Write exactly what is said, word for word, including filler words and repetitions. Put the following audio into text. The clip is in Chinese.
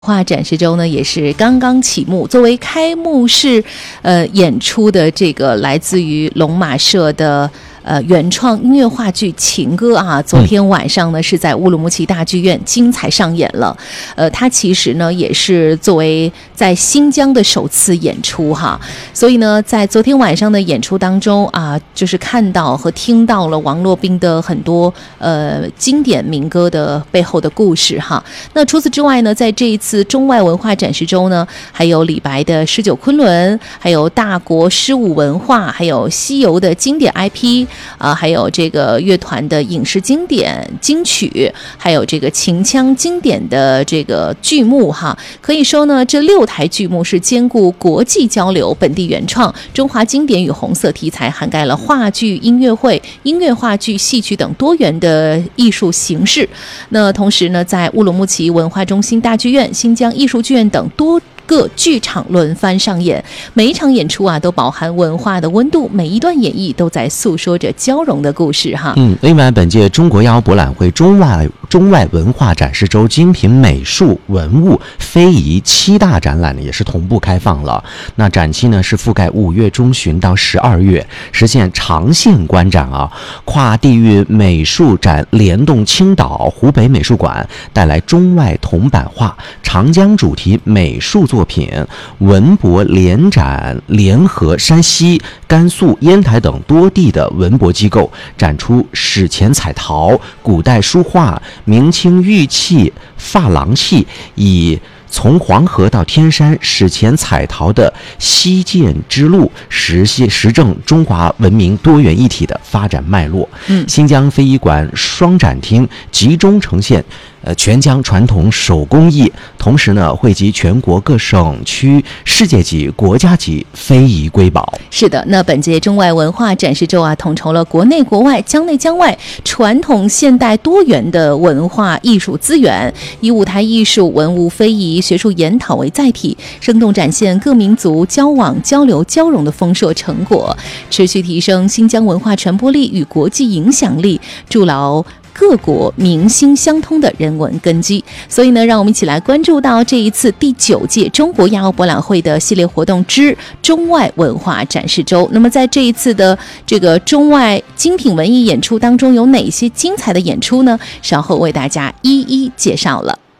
画展示周呢也是刚刚启幕，作为开幕式呃演出的这个来自于龙马社的呃原创音乐话剧《情歌》啊，昨天晚上呢是在乌鲁木齐大剧院精彩上演了。呃，它其实呢也是作为在新疆的首次演出哈，所以呢在昨天晚上的演出当中啊，就是看到和听到了王洛宾的很多呃经典民歌的背后的故事哈。那除此之外呢，在这一次中外文化展示周呢，还有李白的诗酒昆仑，还有大国诗舞文化，还有西游的经典 I P 啊、呃，还有这个乐团的影视经典金曲，还有这个秦腔经典的这个剧目哈。可以说呢，这六台剧目是兼顾国际交流、本地原创、中华经典与红色题材，涵盖了话剧、音乐会、音乐话剧、戏曲等多元的艺术形式。那同时呢，在乌鲁木齐文化中心大剧院、新疆艺术剧院等多各剧场轮番上演，每一场演出啊都饱含文化的温度，每一段演绎都在诉说着交融的故事哈。 嗯，另外，本届中国幺博览会中外中外文化展示周精品美术、文物、非遗七大展览呢也是同步开放了。那展期呢是覆盖五月中旬到十二月，实现长线观展啊。跨地域美术展联动青岛、湖北美术馆，带来中外铜版画、长江主题美术作品，文博联展联合山西、甘肃、烟台等多地的文博机构，展出史前彩陶、古代书画、明清玉器、珐琅器，以从黄河到天山史前彩陶的西涧之路，实现实证中华文明多元一体的发展脉络。嗯，新疆非遗馆双展厅集中呈现呃全疆传统手工艺，同时呢汇集全国各省区世界级、国家级非遗瑰宝。 是的，那本届中外文化展示周啊，统筹了国内国外、疆内疆外传统现代多元的文化艺术资源，以舞台艺术、文物、非遗、学术研讨为载体，生动展现各民族交往、交流、交融的丰硕成果，持续提升新疆文化传播力与国际影响力，筑牢各国民心相通的人文根基。所以呢，让我们一起来关注到这一次第九届中国亚欧博览会的系列活动之中外文化展示周。那么在这一次的这个中外精品文艺演出当中，有哪些精彩的演出呢？稍后为大家一一介绍了。